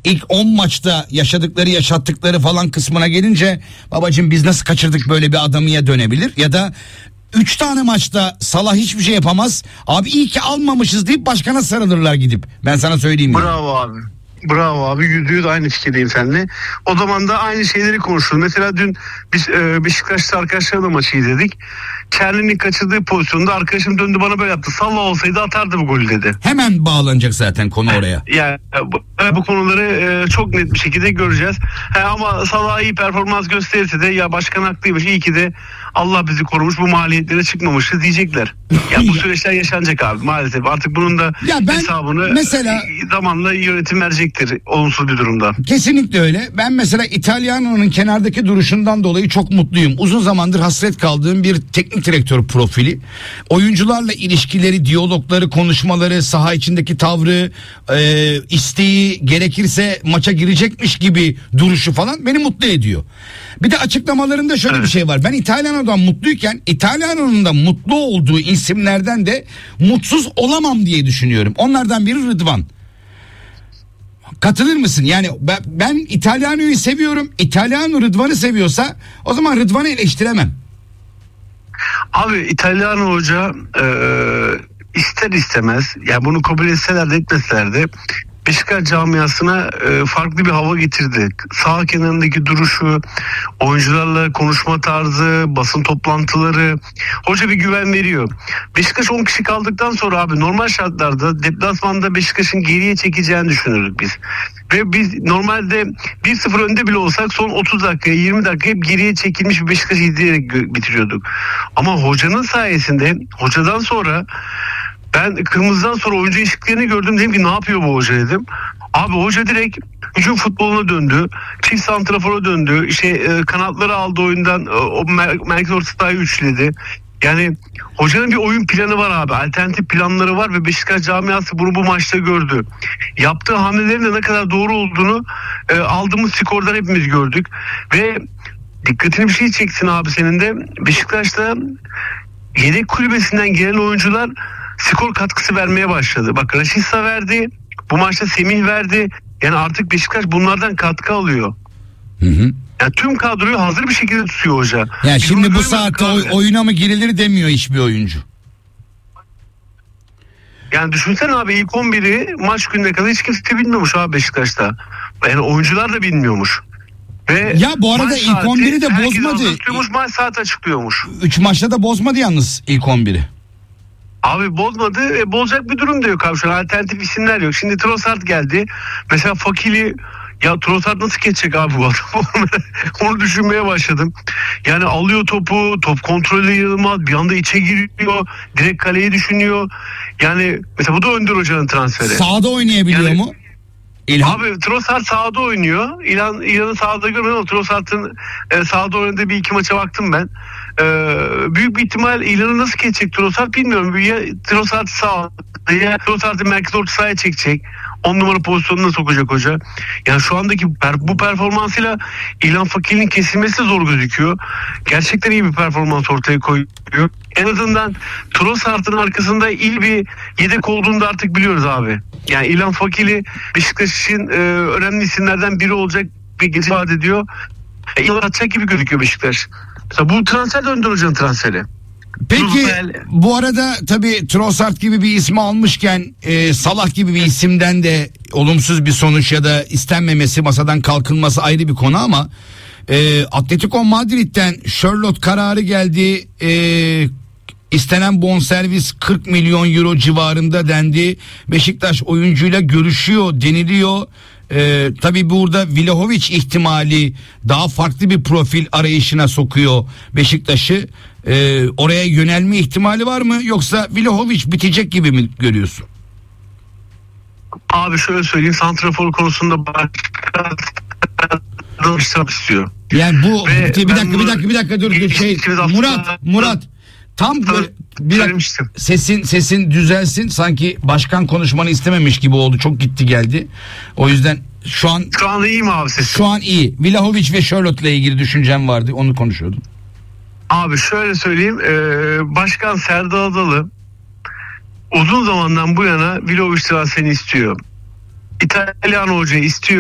İlk 10 maçta yaşattıkları falan kısmına gelince babacığım biz nasıl kaçırdık böyle bir adamıya dönebilir. Ya da 3 tane maçta Salah hiçbir şey yapamaz. Abi iyi ki almamışız deyip başkana sarılırlar gidip. Ben sana söyleyeyim. Bravo abi. Bravo abi, %100 aynı fikirdeyim seninle. O zaman da aynı şeyleri konuşuruz. Mesela dün biz Beşiktaş'ta arkadaşlarla maçı izledik. Kendini kaçırdığı pozisyonda arkadaşım döndü bana böyle yaptı. Salah olsaydı atardı bu golü dedi. Hemen bağlanacak zaten konu oraya. Yani bu konuları çok net bir şekilde göreceğiz. Ama Salah iyi performans gösterirse de ya başkan haklıymış, iyi ki de Allah bizi korumuş, bu maliyetlere çıkmamışız diyecekler. Ya bu süreçler yaşanacak abi maalesef. Artık bunun da hesabını mesela zamanla yönetim verecektir olumsuz bir durumda. Kesinlikle öyle. Ben mesela İtalyana'nın kenardaki duruşundan dolayı çok mutluyum. Uzun zamandır hasret kaldığım bir teknik direktör profili. Oyuncularla ilişkileri, diyalogları, konuşmaları, saha içindeki tavrı, isteği, gerekirse maça girecekmiş gibi duruşu falan beni mutlu ediyor. Bir de açıklamalarında şöyle bir şey var. Ben İtalyana'dan mutluyken İtalyana'nın da mutlu olduğu isimlerden de mutsuz olamam diye düşünüyorum. Onlardan biri Rıdvan. Katılır mısın? Yani ben İtalyana'yı seviyorum. İtalyano Rıdvan'ı seviyorsa o zaman Rıdvan'ı eleştiremem. Abi İtalyan hoca ister istemez, yani bunu kabul etseler de etmeseler de Beşiktaş camiasına farklı bir hava getirdi. Sağ kenarındaki duruşu, oyuncularla konuşma tarzı, basın toplantıları, hoca bir güven veriyor. Beşiktaş 10 kişi kaldıktan sonra abi normal şartlarda deplasmanda Beşiktaş'ın geriye çekeceğini düşünürdük biz. Ve biz normalde 1-0 önde bile olsak son 30 dakikaya 20 dakika hep geriye çekilmiş bir Beşiktaş izleyerek bitiriyorduk. Ama hocanın sayesinde, hocadan sonra ben kırmızıdan sonra oyuncu eşiklerini gördüm, dedim ki ne yapıyor bu hoca dedim. Abi hoca direkt hücum futboluna döndü. Çift santrafora döndü. Kanatları aldı oyundan, o merkez orta sahayı üçledi. Yani hocanın bir oyun planı var abi. Alternatif planları var ve Beşiktaş camiası bunu bu maçta gördü. Yaptığı hamlelerin de ne kadar doğru olduğunu aldığımız skordan hepimiz gördük. Ve dikkatini bir şey çeksin abi senin de. Beşiktaş'ta yedek kulübesinden gelen oyuncular skor katkısı vermeye başladı. Bak Rashica verdi. Bu maçta Semih verdi. Yani artık Beşiktaş bunlardan katkı alıyor. Hı hı. Yani tüm kadroyu hazır bir şekilde tutuyor hoca. Yani şimdi bu saatte oyuna mı girilir demiyor hiçbir oyuncu. Yani düşünsene abi, ilk 11'i maç gününe kadar hiç kimse bilmiyormuş abi Beşiktaş'ta. Yani oyuncular da bilmiyormuş. Ve ya bu arada ilk 11'i de bozmadı. Maç saati açıklıyormuş. 3 maçta da bozmadı yalnız ilk 11'i. Abi bozmadı. Bozacak bir durum da yok abi. Şu an alternatif isimler yok. Şimdi Trossard geldi. Mesela Fakili, ya Trossard nasıl geçecek abi bu adam? Onu düşünmeye başladım. Yani alıyor topu, top kontrolü yılmaz, bir anda içe giriyor, direkt kaleyi düşünüyor. Yani mesela bu da Önder Hoca'nın transferi. Sağda oynayabiliyor mu? İlhan? Abi Trossard sağda oynuyor. İlhan'ı sağda görmedim ama Trossard'ın sağda oynadığı bir iki maça baktım ben. Büyük bir ihtimal İlhan'ı nasıl geçecek Trossard bilmiyorum. Ya Trossard sağda ya Trossard'ı merkez orta sahaya çekecek. 10 numara pozisyonuna sokacak hoca. Yani şu andaki bu performansıyla İlhan Fakir'in kesilmesi zor gözüküyor. Gerçekten iyi bir performans ortaya koyuyor. En azından Trossard'ın arkasında bir yedek olduğunu da artık biliyoruz abi. Yani İlhan Fakir'i Beşiktaş'ın önemli isimlerden biri olacak bir gezi vaat ediyor. Yıl atacak gibi gözüküyor Beşiktaş. Mesela bu transfer de Önder Hoca'nın transferi. Peki bu arada tabii Trossard gibi bir ismi almışken Salah gibi bir isimden de olumsuz bir sonuç ya da istenmemesi, masadan kalkılması ayrı bir konu ama Atletico Madrid'den Charlotte kararı geldi. İstenen bonservis 40 milyon euro civarında dendi. Beşiktaş oyuncuyla görüşüyor deniliyor. Tabii burada Vlahovic ihtimali daha farklı bir profil arayışına sokuyor Beşiktaş'ı. Oraya yönelme ihtimali var mı, yoksa Vlahovic bitecek gibi mi görüyorsun? Abi şöyle söyleyeyim, santrafor konusunda başka istiyor. Yani bu bir dakika dur Murat tam bir dakika, sesin düzelsin, sanki başkan konuşmanı istememiş gibi oldu, çok gitti geldi, o yüzden şu an iyi mi abi sesin? Şu an iyi. Vlahovic ve Charlotte ile ilgili düşüncem vardı, onu konuşuyordum. Abi şöyle söyleyeyim, Başkan Serdar Adalı uzun zamandan bu yana Vlahovic transferini istiyor. İtalyan hocayı istiyor.